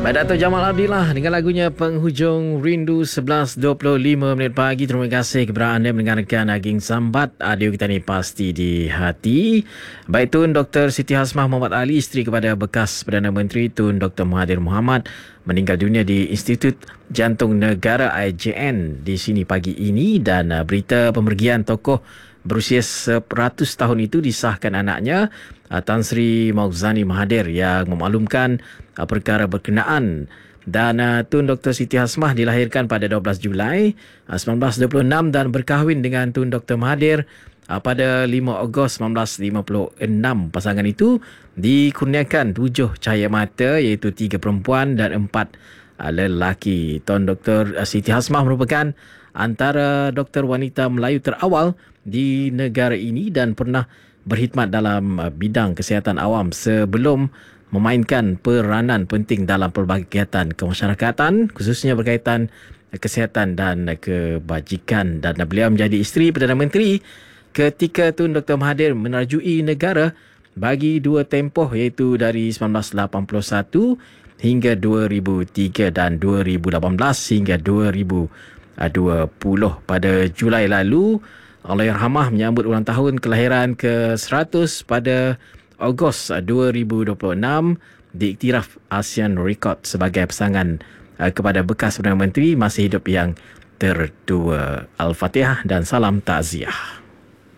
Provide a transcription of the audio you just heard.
Dato' Jamal Abdillah dengan lagunya Penghujung Rindu 11.25 minit pagi. Terima kasih kepada anda mendengarkan Aging Sambat. Audio kita ni pasti di hati. Baik Tun Dr. Siti Hasmah Muhammad Ali, isteri kepada bekas Perdana Menteri Tun Dr. Mahathir Mohamad, meninggal dunia di Institut Jantung Negara IJN di sini pagi ini. Dan berita pemergian tokoh berusia 100 tahun itu disahkan anaknya Tan Sri Mauzani Mahathir yang memaklumkan perkara berkenaan. Dan Tun Dr. Siti Hasmah dilahirkan pada 12 Julai 1926 dan berkahwin dengan Tun Dr. Mahathir pada 5 Ogos 1956. Pasangan itu dikurniakan 7 cahaya mata, iaitu 3 perempuan dan 4 lelaki. Tun Dr. Siti Hasmah merupakan antara doktor wanita Melayu terawal di negara ini dan pernah berkhidmat dalam bidang kesihatan awam sebelum memainkan peranan penting dalam pelbagai kegiatan kemasyarakatan, khususnya berkaitan kesihatan dan kebajikan. Dan beliau menjadi isteri Perdana Menteri ketika Tun Dr. Mahathir menerjui negara bagi 2 tempoh, iaitu dari 1981 hingga 2003 dan 2018 hingga 2020. Pada Julai lalu, Allahyarhamah menyambut ulang tahun kelahiran ke-100 pada Ogos 2026, diiktiraf ASEAN Record sebagai pasangan kepada bekas Perdana Menteri masih hidup yang tertua. Al-Fatihah dan salam takziah.